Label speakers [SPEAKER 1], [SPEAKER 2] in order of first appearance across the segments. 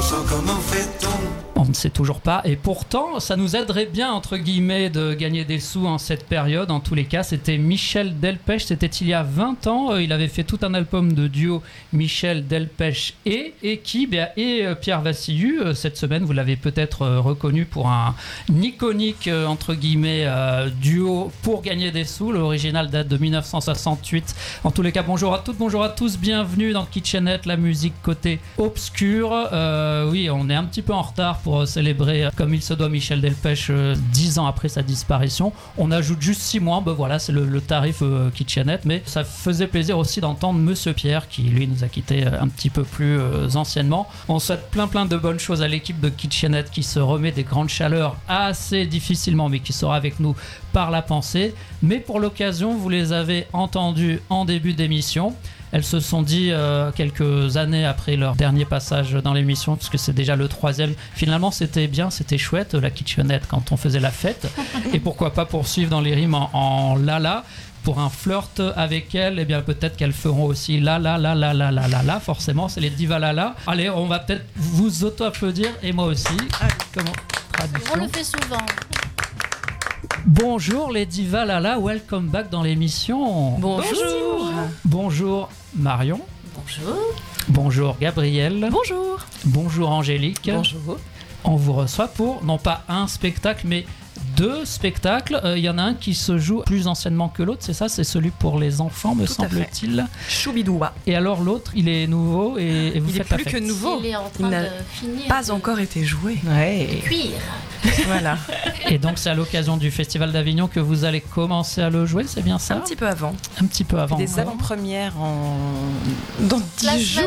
[SPEAKER 1] sang, comment fait-on?
[SPEAKER 2] On ne sait toujours pas, et pourtant ça nous aiderait bien entre guillemets de gagner des sous en cette période. En tous les cas, c'était Michel Delpech, c'était il y a 20 ans, il avait fait tout un album de duo, Michel Delpech et Pierre Vassiliou. Cette semaine, vous l'avez peut-être reconnu pour un iconique entre guillemets duo pour gagner des sous. L'original date de 1968. En tous les cas, bonjour à toutes, bonjour à tous, bienvenue dans Kitchenette, la musique côté obscur. Oui, on est un petit peu en retard pour célébrer comme il se doit Michel Delpech 10 ans après sa disparition. On ajoute juste 6 mois, ben voilà, c'est le tarif Kitchenette, mais ça faisait plaisir aussi d'entendre Monsieur Pierre qui lui nous a quittés un petit peu plus anciennement. On souhaite plein de bonnes choses à l'équipe de Kitchenette qui se remet des grandes chaleurs assez difficilement, mais qui sera avec nous par la pensée. Mais pour l'occasion, vous les avez entendus en début d'émission. Elles se sont dit quelques années après leur dernier passage dans l'émission, parce que c'est déjà le 3e, finalement c'était bien, c'était chouette la Kitchenette quand on faisait la fête, et pourquoi pas poursuivre dans les rimes en la pour un flirt avec elle, et bien peut-être qu'elles feront aussi la, forcément c'est les divas la. Allez, on va peut-être vous auto-applaudir, et moi aussi. Comment traduction.
[SPEAKER 3] On le fait souvent.
[SPEAKER 2] Bonjour les divas Lala, welcome back dans l'émission.
[SPEAKER 3] Bonjour.
[SPEAKER 2] Bonjour Marion.
[SPEAKER 3] Bonjour.
[SPEAKER 2] Bonjour Gabrielle.
[SPEAKER 3] Bonjour.
[SPEAKER 2] Bonjour Angélique.
[SPEAKER 3] Bonjour.
[SPEAKER 2] On vous reçoit pour non pas un spectacle mais 2 spectacles. Il y en a un qui se joue plus anciennement que l'autre, c'est ça, c'est celui pour les enfants, me semble-t-il.
[SPEAKER 4] Choubidoua.
[SPEAKER 2] Et alors l'autre, il est nouveau et vous
[SPEAKER 4] il
[SPEAKER 2] faites
[SPEAKER 4] est plus
[SPEAKER 2] la fête.
[SPEAKER 4] que nouveau.
[SPEAKER 3] Il est en train
[SPEAKER 4] n'a
[SPEAKER 3] de finir.
[SPEAKER 4] Pas encore été joué.
[SPEAKER 3] De cuire.
[SPEAKER 4] Voilà.
[SPEAKER 2] Et donc c'est à l'occasion du Festival d'Avignon que vous allez commencer à le jouer, c'est bien ça?
[SPEAKER 4] Un petit peu avant.
[SPEAKER 2] Un petit peu avant.
[SPEAKER 4] Des
[SPEAKER 2] encore.
[SPEAKER 4] avant-premières dans 10 jours.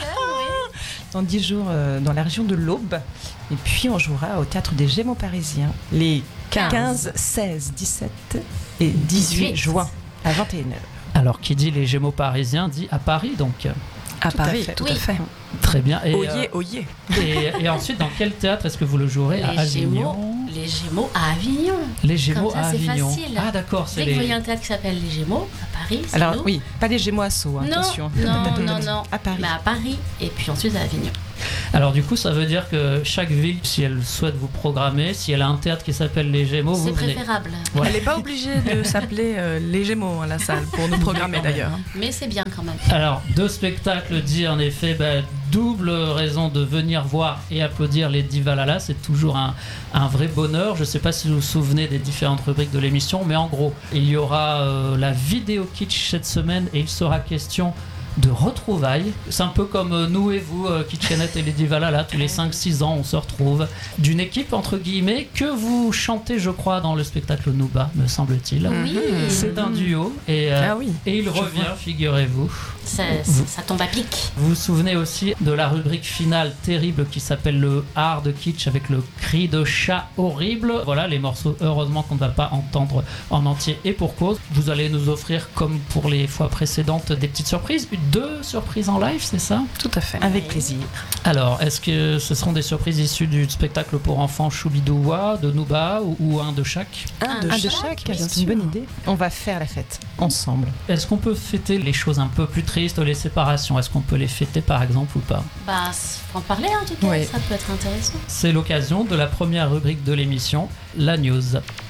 [SPEAKER 4] Dans 10 jours dans la région de l'Aube. Et puis on jouera au Théâtre des Gémeaux Parisiens les 15, 16, 17 et 18 juin à 21h.
[SPEAKER 2] Alors qui dit les Gémeaux parisiens dit à Paris donc.
[SPEAKER 4] À Paris, tout à fait.
[SPEAKER 2] Très bien. Et,
[SPEAKER 4] Oyez.
[SPEAKER 2] Et ensuite, dans quel théâtre est-ce que vous le jouerez? À Avignon?
[SPEAKER 3] Les Gémeaux à Avignon.
[SPEAKER 2] Les Gémeaux
[SPEAKER 3] Comme ça,
[SPEAKER 2] à Avignon.
[SPEAKER 3] c'est facile.
[SPEAKER 2] Ah d'accord,
[SPEAKER 3] Dès que vous voyez un théâtre qui s'appelle Les Gémeaux à Paris, c'est
[SPEAKER 4] Alors
[SPEAKER 3] nous.
[SPEAKER 4] oui, pas les Gémeaux à Sceaux, attention.
[SPEAKER 3] Non.
[SPEAKER 4] À Paris.
[SPEAKER 3] Mais à Paris et puis ensuite à Avignon.
[SPEAKER 2] Alors du coup, ça veut dire que chaque ville, si elle souhaite vous programmer, si elle a un théâtre qui s'appelle Les Gémeaux,
[SPEAKER 3] C'est
[SPEAKER 2] vous venez.
[SPEAKER 3] préférable.
[SPEAKER 2] Ouais.
[SPEAKER 4] Elle n'est pas obligée de s'appeler les Gémeaux, la salle, pour nous programmer d'ailleurs.
[SPEAKER 3] Mais c'est bien quand même.
[SPEAKER 2] Alors, 2 spectacles dit en effet, double raison de venir voir et applaudir les divas Lala, c'est toujours un vrai bonheur. Je ne sais pas si vous vous souvenez des différentes rubriques de l'émission, mais en gros, il y aura la vidéo kitsch cette semaine et il sera question de retrouvailles. C'est un peu comme nous et vous, Kitchenette et les divas Lala, tous les 5-6 ans on se retrouve, d'une équipe entre guillemets que vous chantez je crois dans le spectacle Nouba, me semble-t-il.
[SPEAKER 3] Oui.
[SPEAKER 2] C'est un duo et il revient, figurez-vous.
[SPEAKER 3] Ça tombe à pic.
[SPEAKER 2] Vous vous souvenez aussi de la rubrique finale terrible qui s'appelle le hard kitsch avec le cri de chat horrible. Voilà les morceaux, heureusement qu'on ne va pas entendre en entier et pour cause. Vous allez nous offrir, comme pour les fois précédentes, des petites surprises. 2 surprises en live, c'est ça?
[SPEAKER 4] Tout à fait. Avec plaisir.
[SPEAKER 2] Alors, est-ce que ce seront des surprises issues du spectacle pour enfants Choubidoua, de Nouba ou un de chaque?
[SPEAKER 4] Un de chaque, c'est une bonne idée. On va faire la fête ensemble.
[SPEAKER 2] Est-ce qu'on peut fêter les choses un peu plus tristes, les séparations? Est-ce qu'on peut les fêter par exemple ou pas?
[SPEAKER 3] Faut en parler en tout cas,
[SPEAKER 4] Oui.
[SPEAKER 3] ça peut être intéressant.
[SPEAKER 2] C'est l'occasion de la première rubrique de l'émission, la news.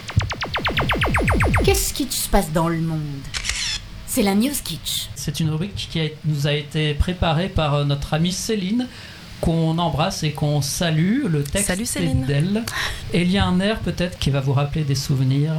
[SPEAKER 5] Qu'est-ce qui se passe dans le monde? C'est la News Kitsch.
[SPEAKER 2] C'est une rubrique qui nous a été préparée par notre amie Céline, qu'on embrasse et qu'on salue. Le texte
[SPEAKER 4] Salut,
[SPEAKER 2] est
[SPEAKER 4] Céline.
[SPEAKER 2] d'elle. Et il y a un air peut-être qui va vous rappeler des souvenirs.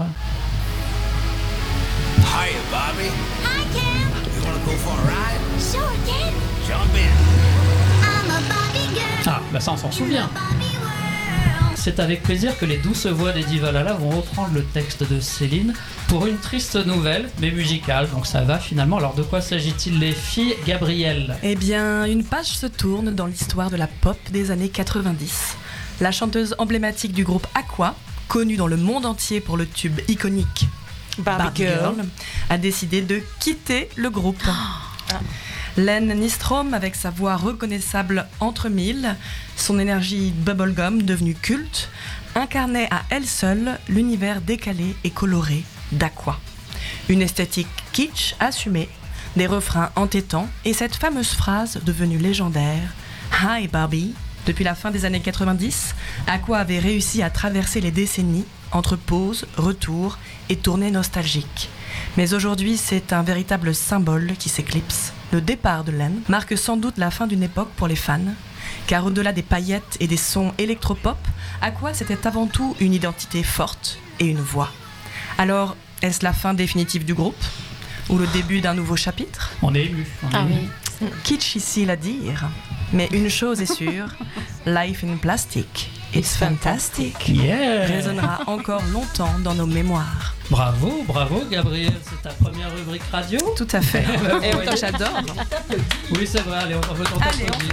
[SPEAKER 1] Hiya, Bobby.
[SPEAKER 6] Hi, Ken.
[SPEAKER 1] You wanna go for a ride?
[SPEAKER 6] Sure, Ken.
[SPEAKER 1] Jump in.
[SPEAKER 6] I'm a Barbie girl.
[SPEAKER 2] Ah, ça on s'en souvient.
[SPEAKER 6] Barbie world.
[SPEAKER 2] C'est avec plaisir que les douces voix des divas Lala vont reprendre le texte de Céline pour une triste nouvelle, mais musicale, donc ça va finalement. Alors de quoi s'agit-il les filles? Gabrielle?
[SPEAKER 4] Eh bien, une page se tourne dans l'histoire de la pop des années 90. La chanteuse emblématique du groupe Aqua, connue dans le monde entier pour le tube iconique Barbie Girl, a décidé de quitter le groupe. Len Nystrom, avec sa voix reconnaissable entre mille, son énergie bubblegum devenue culte, incarnait à elle seule l'univers décalé et coloré d'Aqua. Une esthétique kitsch assumée, des refrains entêtants et cette fameuse phrase devenue légendaire « Hi Barbie, Depuis la fin des années 90, Aqua avait réussi à traverser les décennies entre pauses, retours et tournées nostalgiques. Mais aujourd'hui, c'est un véritable symbole qui s'éclipse. Le départ de Len marque sans doute la fin d'une époque pour les fans, car au-delà des paillettes et des sons électropop, Aqua c'était avant tout une identité forte et une voix. Alors, est-ce la fin définitive du groupe ? Ou le début d'un nouveau chapitre ?
[SPEAKER 2] On est ému.
[SPEAKER 4] Kitschissime à dire, mais une chose est sûre, Life in Plastic, it's fantastic,
[SPEAKER 2] Yeah.
[SPEAKER 4] résonnera encore longtemps dans nos mémoires.
[SPEAKER 2] Bravo, Gabriel, c'est ta première rubrique radio.
[SPEAKER 4] Tout à fait.
[SPEAKER 2] Et
[SPEAKER 4] Et j'adore.
[SPEAKER 2] Oui, c'est vrai, allez, on
[SPEAKER 4] Allez,
[SPEAKER 2] t'applaudit.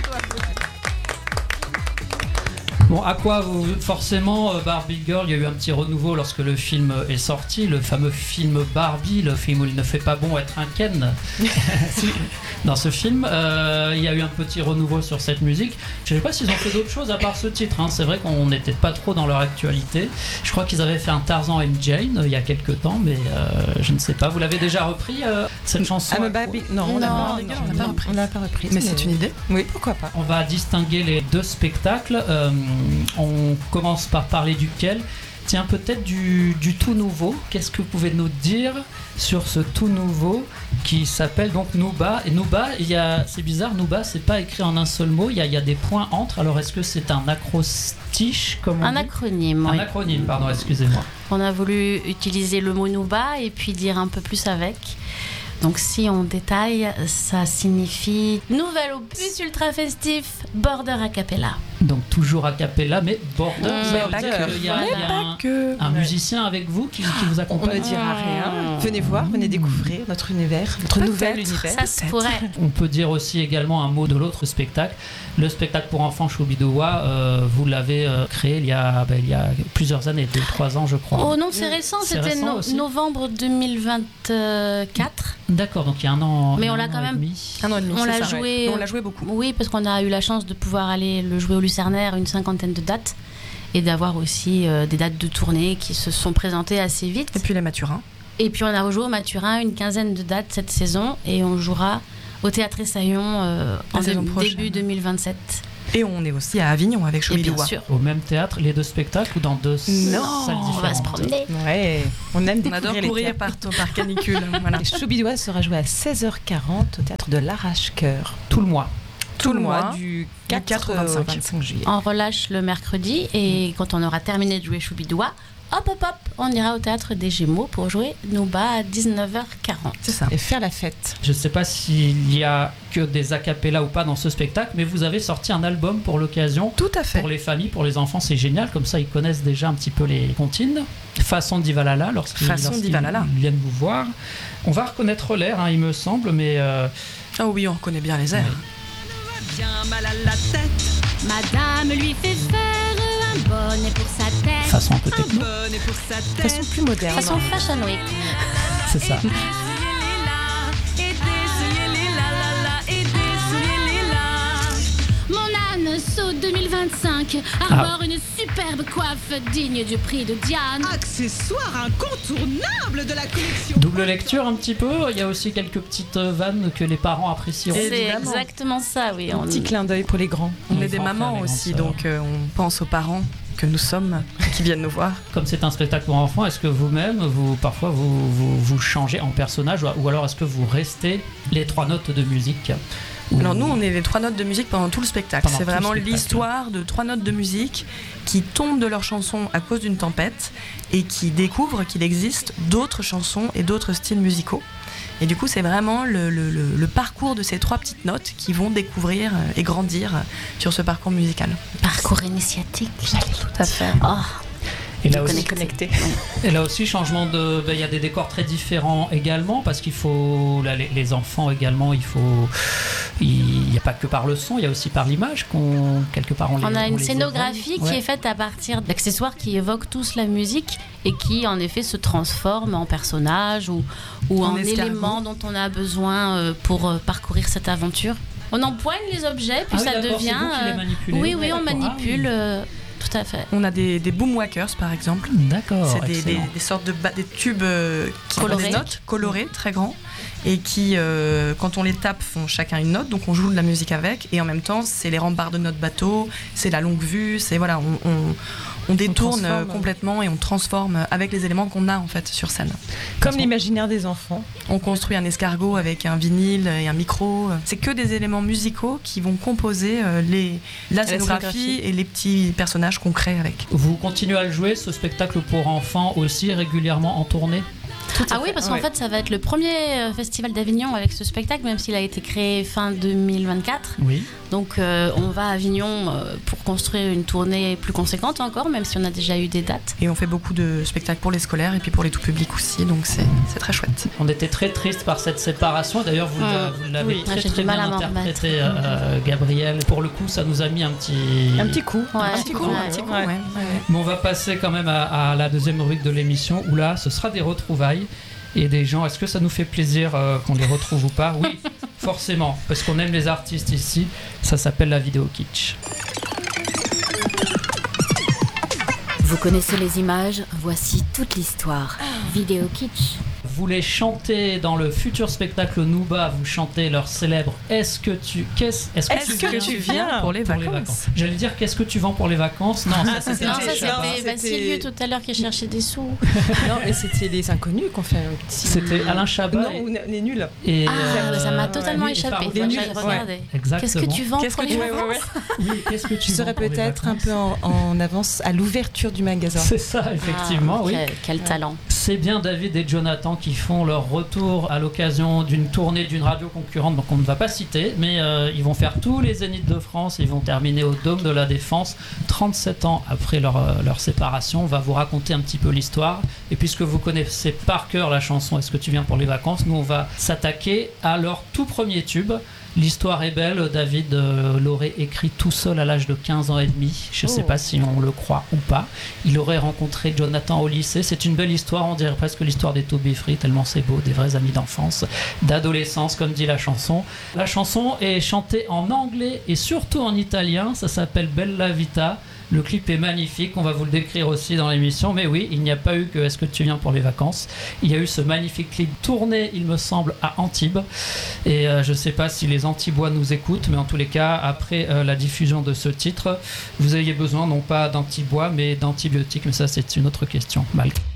[SPEAKER 2] Bon, à quoi forcément Barbie Girl, il y a eu un petit renouveau lorsque le film est sorti, le fameux film Barbie, le film où il ne fait pas bon être un Ken. Dans ce film, il y a eu un petit renouveau sur cette musique. Je ne sais pas s'ils ont fait d'autres choses à part ce titre. Hein. C'est vrai qu'on n'était pas trop dans leur actualité. Je crois qu'ils avaient fait un Tarzan and Jane il y a quelques temps, mais je ne sais pas. Vous l'avez déjà repris cette chanson?
[SPEAKER 7] I'm a Barbie. Non, on l'a pas repris.
[SPEAKER 4] Mais c'est une idée.
[SPEAKER 7] Oui, pourquoi pas.
[SPEAKER 2] On va distinguer les deux spectacles. On commence par parler duquel. Tiens, peut-être du tout nouveau. Qu'est-ce que vous pouvez nous dire sur ce tout nouveau qui s'appelle donc Nouba? Et Nouba, c'est bizarre, Nouba, c'est pas écrit en un seul mot. Il y a des points entre. Alors, est-ce que c'est un acrostiche comme on dit?
[SPEAKER 3] Acronyme,
[SPEAKER 2] Un
[SPEAKER 3] oui.
[SPEAKER 2] acronyme, pardon, excusez-moi.
[SPEAKER 3] On a voulu utiliser le mot Nouba et puis dire un peu plus avec. Donc si on détaille, ça signifie nouvel opus ultra festif, Border a cappella.
[SPEAKER 2] Donc toujours a cappella, mais Border, ça veut
[SPEAKER 4] pas
[SPEAKER 2] dire
[SPEAKER 4] que.
[SPEAKER 2] qu'il y a un musicien avec vous qui vous
[SPEAKER 7] On
[SPEAKER 2] accompagne.
[SPEAKER 7] ne dira rien. Venez voir, venez découvrir notre univers, notre nouvel univers.
[SPEAKER 3] Ça se pourrait.
[SPEAKER 2] On peut dire aussi également un mot de l'autre spectacle. Le spectacle pour enfants Choubidoua, vous l'avez créé il y a plusieurs années, 2-3 ans je crois.
[SPEAKER 3] Oh non, c'est récent,
[SPEAKER 2] C'est
[SPEAKER 3] c'était
[SPEAKER 2] récent aussi.
[SPEAKER 3] novembre 2024.
[SPEAKER 2] D'accord, donc il y a un an.
[SPEAKER 3] Mais
[SPEAKER 2] un
[SPEAKER 3] on l'a
[SPEAKER 2] an
[SPEAKER 3] quand
[SPEAKER 2] et
[SPEAKER 3] même-
[SPEAKER 2] demi.
[SPEAKER 4] Un an et demi,
[SPEAKER 3] On
[SPEAKER 4] c'est
[SPEAKER 3] l'a
[SPEAKER 4] ça,
[SPEAKER 3] joué,
[SPEAKER 4] ouais. On l'a joué beaucoup.
[SPEAKER 3] Oui, parce qu'on a eu la chance de pouvoir aller le jouer au Lucernaire, une 50aine de dates, et d'avoir aussi des dates de tournée qui se sont présentées assez vite.
[SPEAKER 4] Et puis les Mathurins.
[SPEAKER 3] Et puis on a rejoué au Maturin une 15aine de dates cette saison, et on jouera au Théâtre Essaillon en
[SPEAKER 4] saison prochaine.
[SPEAKER 3] début 2027.
[SPEAKER 4] Et on est aussi à Avignon avec
[SPEAKER 3] Et bien
[SPEAKER 4] Choubidoua.
[SPEAKER 3] sûr,
[SPEAKER 2] Au même théâtre, les deux spectacles ou dans deux salles différentes?
[SPEAKER 3] on va se promener.
[SPEAKER 7] Ouais, on aime
[SPEAKER 4] On
[SPEAKER 7] découvrir
[SPEAKER 4] adore
[SPEAKER 7] les
[SPEAKER 4] courir
[SPEAKER 7] théâtres.
[SPEAKER 4] par canicule. Voilà.
[SPEAKER 7] Et Choubidoua sera joué à 16h40 au théâtre de l'Arrache-Cœur.
[SPEAKER 2] Tout le mois.
[SPEAKER 7] Tout le mois,
[SPEAKER 4] mois,
[SPEAKER 7] du
[SPEAKER 4] du 4 au 25.
[SPEAKER 7] 25 juillet.
[SPEAKER 3] On relâche le mercredi, et quand on aura terminé de jouer Choubidoua, hop, on ira au Théâtre des Gémeaux pour jouer Nouba à 19h40.
[SPEAKER 4] C'est ça.
[SPEAKER 7] Et faire la fête.
[SPEAKER 2] Je ne sais pas s'il y a que des acapellas ou pas dans ce spectacle, mais vous avez sorti un album pour l'occasion.
[SPEAKER 4] Tout à fait.
[SPEAKER 2] Pour les familles, pour les enfants, c'est génial. Comme ça, ils connaissent déjà un petit peu les comptines. Façon Divalala, lorsqu'ils
[SPEAKER 4] Divalala.
[SPEAKER 2] viennent vous voir. On va reconnaître l'air, hein, il me semble, mais
[SPEAKER 4] Ah oui, on reconnaît bien les airs.
[SPEAKER 6] Bien mal à la tête. Madame lui fait faire un bonnet pour sa tête.
[SPEAKER 2] façon un peu
[SPEAKER 6] Un
[SPEAKER 2] techno.
[SPEAKER 6] bonnet pour sa
[SPEAKER 7] De
[SPEAKER 6] tête.
[SPEAKER 7] façon plus moderne.
[SPEAKER 3] Façon Fashion Week.
[SPEAKER 2] C'est ça.
[SPEAKER 6] Mon âne saute 2025. Avoir une superbe coiffe digne du prix de Diane.
[SPEAKER 8] Accessoire incontournable de la collection.
[SPEAKER 2] Double lecture un petit peu. Il y a aussi quelques petites vannes que les parents apprécieront.
[SPEAKER 3] C'est
[SPEAKER 4] Évidemment.
[SPEAKER 3] exactement ça, oui.
[SPEAKER 7] Un petit clin d'œil pour les grands.
[SPEAKER 4] On
[SPEAKER 2] On
[SPEAKER 4] est des
[SPEAKER 2] va en
[SPEAKER 4] mamans
[SPEAKER 2] faire les
[SPEAKER 4] aussi,
[SPEAKER 2] grandes
[SPEAKER 4] donc on pense aux parents que nous sommes qui viennent nous voir.
[SPEAKER 2] Comme c'est un spectacle pour enfants, est-ce que vous-même, parfois vous changez en personnage, ou alors est-ce que vous restez les 3 notes de musique? Ou-
[SPEAKER 4] Alors nous, on est les 3 notes de musique pendant tout le spectacle.
[SPEAKER 2] Pendant
[SPEAKER 4] C'est
[SPEAKER 2] tout le
[SPEAKER 4] vraiment
[SPEAKER 2] spectacle.
[SPEAKER 4] l'histoire de 3 notes de musique qui tombent de leur chanson à cause d'une tempête et qui découvrent qu'il existe d'autres chansons et d'autres styles musicaux. Et du coup, c'est vraiment le parcours de ces 3 petites notes qui vont découvrir et grandir sur ce parcours musical.
[SPEAKER 3] Parcours initiatique.
[SPEAKER 4] Tout à fait.
[SPEAKER 3] Oh,
[SPEAKER 2] Et là aussi,
[SPEAKER 7] Connecté.
[SPEAKER 2] Et là aussi, changement de. Il y a des décors très différents également, parce qu'il faut. Là, les enfants également, il n'y a pas que par le son, il y a aussi par l'image qu'on. Quelque part,
[SPEAKER 3] on a une
[SPEAKER 2] les
[SPEAKER 3] scénographie
[SPEAKER 2] évoque.
[SPEAKER 3] qui
[SPEAKER 2] Ouais.
[SPEAKER 3] est faite à partir d'accessoires qui évoquent tous la musique et qui en effet se transforment en personnages ou en
[SPEAKER 4] escargot.
[SPEAKER 3] éléments dont on a besoin pour parcourir cette aventure. On empoigne les objets, puis
[SPEAKER 2] Ah oui,
[SPEAKER 3] ça
[SPEAKER 2] d'accord,
[SPEAKER 3] devient.
[SPEAKER 2] c'est vous qui les manipulez.
[SPEAKER 3] Oui,
[SPEAKER 2] Ouais,
[SPEAKER 3] on
[SPEAKER 2] d'accord.
[SPEAKER 3] manipule. tout à fait.
[SPEAKER 4] On a des boomwhackers par exemple.
[SPEAKER 2] D'accord.
[SPEAKER 4] C'est des
[SPEAKER 2] excellent.
[SPEAKER 4] sortes des tubes qui
[SPEAKER 3] Colorés.
[SPEAKER 4] ont des notes colorées, très grands, et qui, quand on les tape, font chacun une note. Donc on joue de la musique avec, et en même temps, c'est les remparts de notre bateau, c'est la longue vue, c'est voilà, on détourne
[SPEAKER 7] transforme.
[SPEAKER 4] complètement et on transforme avec les éléments qu'on a en fait sur scène.
[SPEAKER 7] Comme l'imaginaire des enfants.
[SPEAKER 4] On construit un escargot avec un vinyle et un micro. C'est que des éléments musicaux qui vont composer la scénographie et les petits personnages qu'on crée avec.
[SPEAKER 2] Vous continuez à le jouer, ce spectacle pour enfants aussi régulièrement en tournée?
[SPEAKER 3] Ah oui, parce qu'en fait, ça va être le premier festival d'Avignon avec ce spectacle, même s'il a été créé fin 2024.
[SPEAKER 2] Oui.
[SPEAKER 3] Donc, on va à Avignon pour construire une tournée plus conséquente encore, même si on a déjà eu des dates.
[SPEAKER 4] Et on fait beaucoup de spectacles pour les scolaires et puis pour les tout publics aussi, donc c'est très chouette.
[SPEAKER 2] On était très triste par cette séparation. D'ailleurs, vous l'avez
[SPEAKER 3] Oui.
[SPEAKER 2] très,
[SPEAKER 3] J'ai
[SPEAKER 2] très
[SPEAKER 3] du mal
[SPEAKER 2] bien
[SPEAKER 3] à m'en
[SPEAKER 2] interprété, Gabriel. Pour le coup, ça nous a mis un petit
[SPEAKER 7] coup.
[SPEAKER 3] Ouais.
[SPEAKER 4] Un petit coup,
[SPEAKER 7] Ouais.
[SPEAKER 4] ouais.
[SPEAKER 2] Mais on va passer quand même à la deuxième rubrique de l'émission, où là, ce sera des retrouvailles. Et des gens, est-ce que ça nous fait plaisir qu'on les retrouve ou pas? Oui, forcément, parce qu'on aime les artistes ici. Ça s'appelle la vidéo kitsch.
[SPEAKER 5] Vous connaissez les images, voici toute l'histoire. Vidéo kitsch.
[SPEAKER 2] Vous les chantez dans le futur spectacle Nouba, vous chantez leur célèbre Est-ce que tu
[SPEAKER 7] viens
[SPEAKER 4] pour les vacances?
[SPEAKER 2] J'allais dire qu'est-ce que tu vends pour les vacances? Non, ça c'était
[SPEAKER 3] Non, ça
[SPEAKER 2] Chapa.
[SPEAKER 3] c'était Vassilieu tout à l'heure qui cherchait des sous.
[SPEAKER 7] Non, mais c'était les inconnus qu'on fait un petit.
[SPEAKER 2] C'était Alain Chabat.
[SPEAKER 7] Non, on est nuls.
[SPEAKER 2] Et,
[SPEAKER 3] Ça m'a totalement
[SPEAKER 2] oui,
[SPEAKER 3] échappé.
[SPEAKER 2] Farou
[SPEAKER 3] Faut que j'aille
[SPEAKER 2] Farid,
[SPEAKER 3] regarder.
[SPEAKER 2] Exactement.
[SPEAKER 3] Qu'est-ce que tu vends
[SPEAKER 7] Qu'est-ce
[SPEAKER 3] pour
[SPEAKER 7] que
[SPEAKER 3] les
[SPEAKER 7] tu
[SPEAKER 3] vacances?
[SPEAKER 2] Oui, qu'est-ce que tu
[SPEAKER 7] Je
[SPEAKER 2] vends
[SPEAKER 7] serais
[SPEAKER 2] pour les
[SPEAKER 7] peut-être un
[SPEAKER 2] vacances?
[SPEAKER 7] peu en avance à l'ouverture du magasin.
[SPEAKER 2] C'est ça, effectivement, oui.
[SPEAKER 3] Quel talent.
[SPEAKER 2] C'est bien David et Jonathan qui font leur retour à l'occasion d'une tournée d'une radio concurrente, donc on ne va pas citer, mais ils vont faire tous les Zéniths de France, ils vont terminer au Dôme de la Défense 37 ans après leur séparation. On va vous raconter un petit peu l'histoire, et puisque vous connaissez par cœur la chanson Est-ce que tu viens pour les vacances, nous on va s'attaquer à leur tout premier tube. L'histoire est belle, David l'aurait écrit tout seul à l'âge de 15 ans et demi. Je ne sais pas si on le croit ou pas. Il aurait rencontré Jonathan au lycée. C'est une belle histoire, on dirait presque l'histoire des To Be Free, tellement c'est beau, des vrais amis d'enfance, d'adolescence, comme dit la chanson. La chanson est chantée en anglais et surtout en italien, ça s'appelle Bella Vita. Le clip est magnifique, on va vous le décrire aussi dans l'émission, mais oui, il n'y a pas eu que Est-ce que tu viens pour les vacances. Il y a eu ce magnifique clip tourné, il me semble, à Antibes. Et je ne sais pas si les Antibois nous écoutent, mais en tous les cas, après la diffusion de ce titre, vous ayez besoin non pas d'Antibois, mais d'antibiotiques, mais ça c'est une autre question. Malgré.